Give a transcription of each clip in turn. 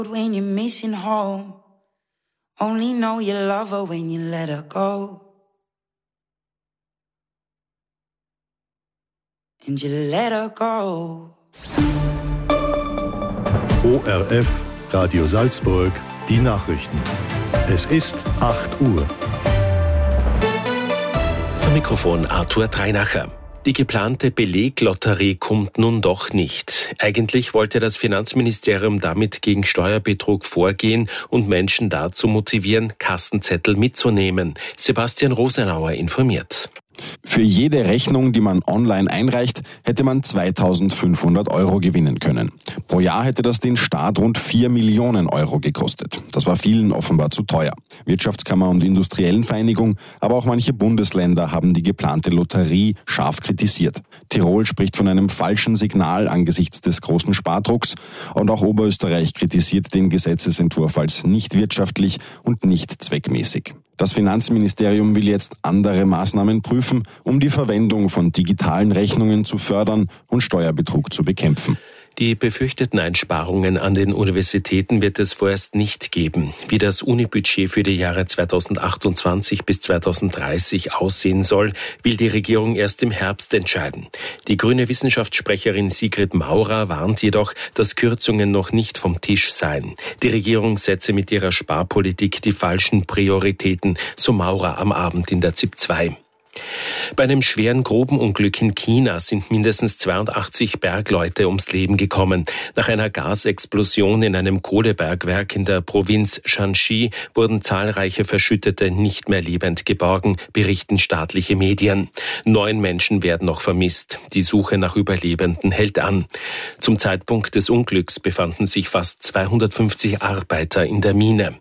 When you're missing home, only know you love her when you let her go. And you let her go. ORF, Radio Salzburg, die Nachrichten. Es ist 8 Uhr. Am Mikrofon Arthur Dreinacher. Die geplante Beleglotterie kommt nun doch nicht. Eigentlich wollte das Finanzministerium damit gegen Steuerbetrug vorgehen und Menschen dazu motivieren, Kassenzettel mitzunehmen. Sebastian Rosenauer informiert. Für jede Rechnung, die man online einreicht, hätte man 2.500 € gewinnen können. Pro Jahr hätte das den Staat rund 4 Millionen € gekostet. Das war vielen offenbar zu teuer. Wirtschaftskammer und Industriellenvereinigung, aber auch manche Bundesländer haben die geplante Lotterie scharf kritisiert. Tirol spricht von einem falschen Signal angesichts des großen Spardrucks und auch Oberösterreich kritisiert den Gesetzesentwurf als nicht wirtschaftlich und nicht zweckmäßig. Das Finanzministerium will jetzt andere Maßnahmen prüfen, um die Verwendung von digitalen Rechnungen zu fördern und Steuerbetrug zu bekämpfen. Die befürchteten Einsparungen an den Universitäten wird es vorerst nicht geben. Wie das Unibudget für die Jahre 2028 bis 2030 aussehen soll, will die Regierung erst im Herbst entscheiden. Die grüne Wissenschaftssprecherin Sigrid Maurer warnt jedoch, dass Kürzungen noch nicht vom Tisch seien. Die Regierung setze mit ihrer Sparpolitik die falschen Prioritäten, so Maurer am Abend in der ZIP 2. Bei einem schweren Grubenunglück in China sind mindestens 82 Bergleute ums Leben gekommen. Nach einer Gasexplosion in einem Kohlebergwerk in der Provinz Shanxi wurden zahlreiche Verschüttete nicht mehr lebend geborgen, berichten staatliche Medien. 9 Menschen werden noch vermisst. Die Suche nach Überlebenden hält an. Zum Zeitpunkt des Unglücks befanden sich fast 250 Arbeiter in der Mine.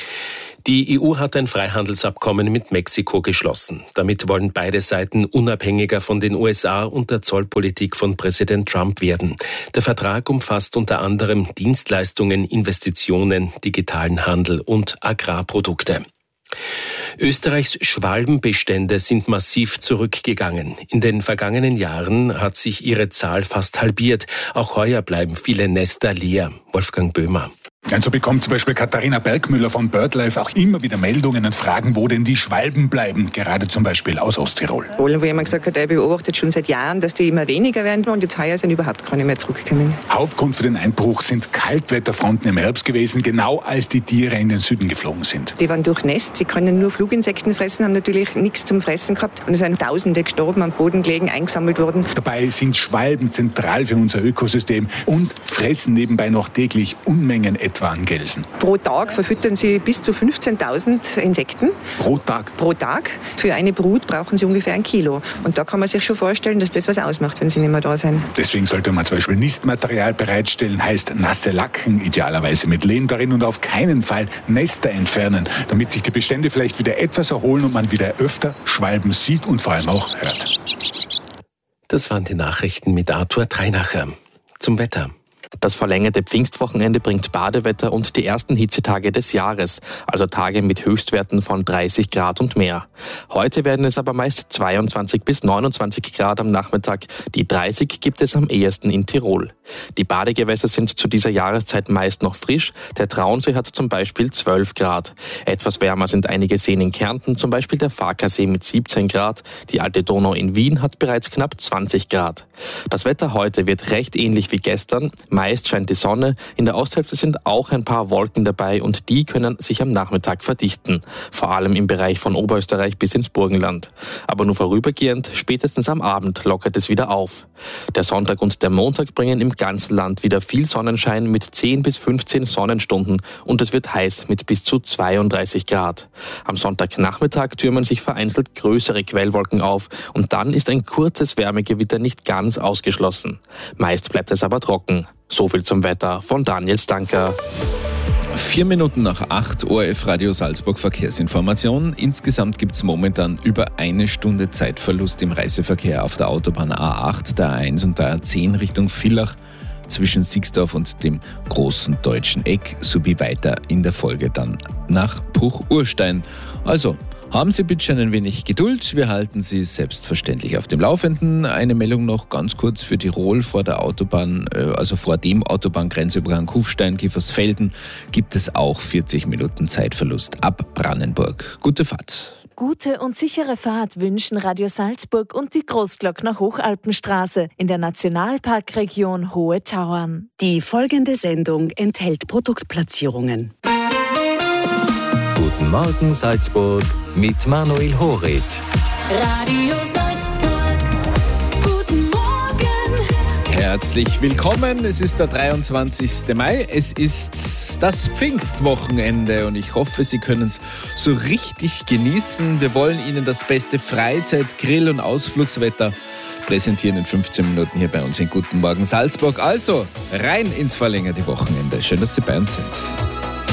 Die EU hat ein Freihandelsabkommen mit Mexiko geschlossen. Damit wollen beide Seiten unabhängiger von den USA und der Zollpolitik von Präsident Trump werden. Der Vertrag umfasst unter anderem Dienstleistungen, Investitionen, digitalen Handel und Agrarprodukte. Österreichs Schwalbenbestände sind massiv zurückgegangen. In den vergangenen Jahren hat sich ihre Zahl fast halbiert. Auch heuer bleiben viele Nester leer. Wolfgang Böhmer. Und so bekommt zum Beispiel Katharina Bergmüller von BirdLife auch immer wieder Meldungen und Fragen, wo denn die Schwalben bleiben, gerade zum Beispiel aus Osttirol. Wo jemand gesagt hat, er beobachtet schon seit Jahren, dass die immer weniger werden und jetzt heuer sind überhaupt keine mehr zurückgekommen. Hauptgrund für den Einbruch sind Kaltwetterfronten im Herbst gewesen, genau als die Tiere in den Süden geflogen sind. Die waren durchnässt, sie können nur Fluginsekten fressen, haben natürlich nichts zum Fressen gehabt und es sind Tausende gestorben, am Boden gelegen, eingesammelt worden. Dabei sind Schwalben zentral für unser Ökosystem und fressen nebenbei noch täglich Unmengen etwa an Gelsen. Pro Tag verfüttern sie bis zu 15.000 Insekten. Pro Tag? Pro Tag. Für eine Brut brauchen sie ungefähr 1 Kilo. Und da kann man sich schon vorstellen, dass das was ausmacht, wenn sie nicht mehr da sind. Deswegen sollte man zum Beispiel Nistmaterial bereitstellen, heißt nasse Lacken, idealerweise mit Lehm darin und auf keinen Fall Nester entfernen, damit sich die Bestände vielleicht wieder etwas erholen und man wieder öfter Schwalben sieht und vor allem auch hört. Das waren die Nachrichten mit Arthur Dreinacher. Zum Wetter. Das verlängerte Pfingstwochenende bringt Badewetter und die ersten Hitzetage des Jahres, also Tage mit Höchstwerten von 30 Grad und mehr. Heute werden es aber meist 22 bis 29 Grad am Nachmittag. Die 30 gibt es am ehesten in Tirol. Die Badegewässer sind zu dieser Jahreszeit meist noch frisch. Der Traunsee hat zum Beispiel 12 Grad. Etwas wärmer sind einige Seen in Kärnten, zum Beispiel der Farkasee mit 17 Grad. Die Alte Donau in Wien hat bereits knapp 20 Grad. Das Wetter heute wird recht ähnlich wie gestern. Meist scheint die Sonne, in der Osthälfte sind auch ein paar Wolken dabei und die können sich am Nachmittag verdichten. Vor allem im Bereich von Oberösterreich bis ins Burgenland. Aber nur vorübergehend, spätestens am Abend lockert es wieder auf. Der Sonntag und der Montag bringen im ganzen Land wieder viel Sonnenschein mit 10 bis 15 Sonnenstunden und es wird heiß mit bis zu 32 Grad. Am Sonntagnachmittag türmen sich vereinzelt größere Quellwolken auf und dann ist ein kurzes Wärmegewitter nicht ganz ausgeschlossen. Meist bleibt es aber trocken. So viel zum Wetter von Daniel Stanker. 4 Minuten nach 8, ORF Radio Salzburg Verkehrsinformation. Insgesamt gibt es momentan über 1 Stunde Zeitverlust im Reiseverkehr auf der Autobahn A8, der A1 und der A10 Richtung Villach zwischen Sixdorf und dem Großen Deutschen Eck sowie weiter in der Folge dann nach Puch-Urstein. Also Haben Sie bitte ein wenig Geduld, wir halten Sie selbstverständlich auf dem Laufenden. Eine Meldung noch ganz kurz für Tirol vor der Autobahn, also vor dem Autobahngrenzübergang Kufstein-Kiefersfelden gibt es auch 40 Minuten Zeitverlust ab Brannenburg. Gute Fahrt. Gute und sichere Fahrt wünschen Radio Salzburg und die Großglockner Hochalpenstraße in der Nationalparkregion Hohe Tauern. Die folgende Sendung enthält Produktplatzierungen. Guten Morgen Salzburg mit Manuel Horit. Radio Salzburg, guten Morgen. Herzlich willkommen, es ist der 23. Mai, es ist das Pfingstwochenende und ich hoffe, Sie können es so richtig genießen. Wir wollen Ihnen das beste Freizeit-, Grill- und Ausflugswetter präsentieren in 15 Minuten hier bei uns in Guten Morgen Salzburg. Also rein ins verlängerte Wochenende. Schön, dass Sie bei uns sind.